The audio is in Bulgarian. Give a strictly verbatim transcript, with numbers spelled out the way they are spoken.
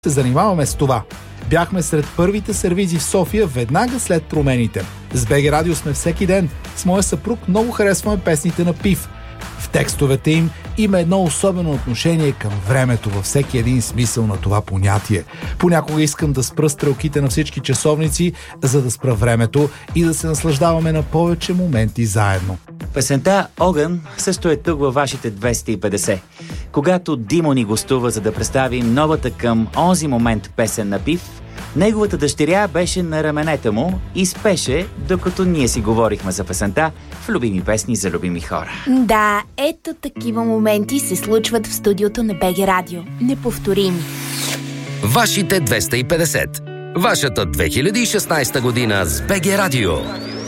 се занимаваме с това. Бяхме сред първите сервизи в София веднага след промените. С БГ Радио сме всеки ден. С моя съпруг много харесваме песните на Пив. В текстовете им има едно особено отношение към времето във всеки един смисъл на това понятие. Понякога искам да спра стрелките на всички часовници, за да спра времето и да се наслаждаваме на повече моменти заедно. Песента «Огън» също е тук във вашите двеста и петдесет. Когато Димо ни гостува, за да представим новата към онзи момент песен на Пив, неговата дъщеря беше на раменете му и спеше, докато ние си говорихме за песента в любими песни за любими хора. Да, ето такива моменти се случват в студиото на БГ Радио. Неповторими. Вашите двеста и петдесет. Вашата две хиляди и шестнадесета година с БГ Радио.